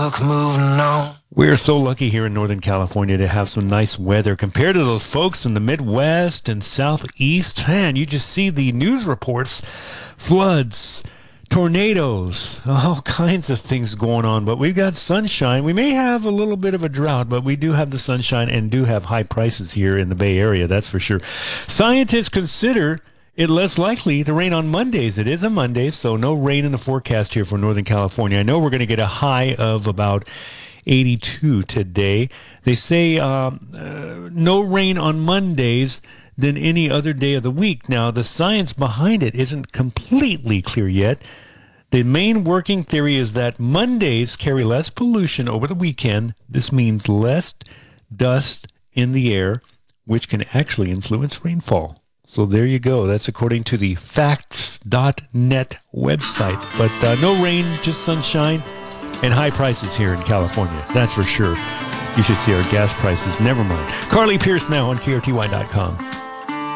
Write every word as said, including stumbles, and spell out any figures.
truck moving on. We're so lucky here in Northern California to have some nice weather compared to those folks in the Midwest and Southeast. Man, you just see the news reports, floods, tornadoes, all kinds of things going on. But we've got sunshine. We may have a little bit of a drought, but we do have the sunshine and do have high prices here in the Bay Area, that's for sure. Scientists consider it less likely to rain on Mondays. It is a Monday, so no rain in the forecast here for Northern California. I know we're going to get a high of about eighty-two today. They say um, uh, no rain on Mondays than any other day of the week. Now, the science behind it isn't completely clear yet. The main working theory is that Mondays carry less pollution over the weekend. This means less dust in the air, which can actually influence rainfall. So there you go. That's according to the facts dot net website. But uh, no rain, just sunshine and high prices here in California. That's for sure. You should see our gas prices. Never mind. Carly Pierce now on K R T Y dot com.